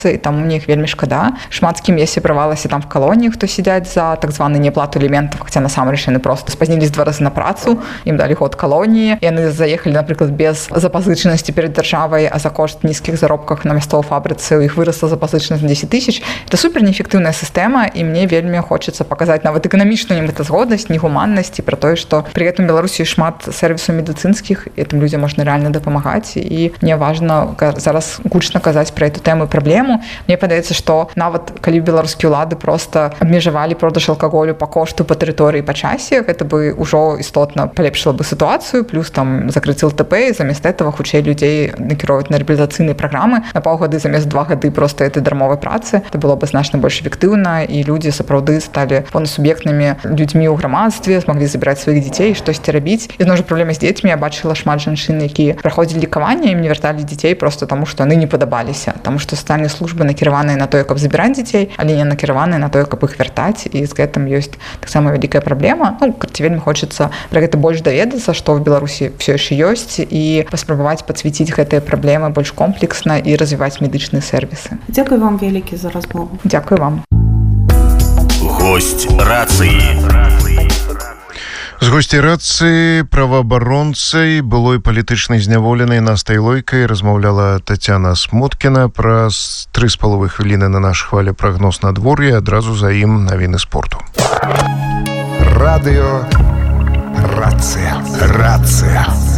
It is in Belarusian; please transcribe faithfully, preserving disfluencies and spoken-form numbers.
і там у них вельмі шкада. Шмат з кім я сябравалася там в калоніі, хто сядзяць за так званы неплату элементаў, хаця насамрэч яны просто спазнілись два разы на працу, ім далі год калоніі, яны заехалі, напрыклад, без запазычанасці перад дзяржавай, а за кошт нізкіх заробках на мясцовай фабрыцы у іх вырасла запазычанасць на дзесяць тысяч. Это супер неэфектыўная сістэма, і мне вельмі хочацца паказаць нават эканамічную немэтазгоднасць, негуманнасць і пра тое, што пры гэтым Беларусі шмат сервісаў медыцынскіх, гэтым людзям можна рэальна дапамагаць, і мне важна зараз гучна казаць пра эту тэму і праблему. Мне падаецца, што нават калі беларускія ўлады проста абмежавалі продаж алкаголю па кошту, па тэрыторыі, па часе, гэта бы ўжо істотна палепшыла бы сітуацыю, плюс там закрыць эл тэ пэ, і замест этого хутчэй людзей накіроўваць на рэабілітацыйныя праграмы на паўгады замест два гады проста этой дармовай працы. Это было бы значна больш эфектыўна, і людзі сапраўды сталі поўнасуб'ектнымі людзьмі ў грамадстве, змаглі забіраць сваіх дзяцей, штосьці рабіць. І зноў жа праблема з дзецьмі. Я бачыла шмат жанчын, якія праходзілі лікаванне, ім не вярталі дзяцей проста таму, што яны не падабаліся, таму што сацыяльныя службы накіраваныя на тое, каб забіраць дзяцей, але не накіраваныя на тое, каб іх вяртаць, і з гэтым ёсць таксама вялікая праблема. Ну, ці вельмі хочацца пра гэта больш даведацца, што ў Беларусі все яшчэ ёсць, і паспрабаваць падсвяціць гэтыя праблемы больш комплексна і развіваць медычныя сервісы. Дзякуй вам вялікі за размову. Дзякуй вам. Госць рацыі. З госцей рацыі праваабаронцай, былой палітычнай зняволенай Настай Лойкай размаўляла Тацяна Смуткіна. Праз тры з паловай хвіліны на наш хваля прагноз надвор'я, адразу за ім навіны спорту. Радыё Рацыя. Рацыя.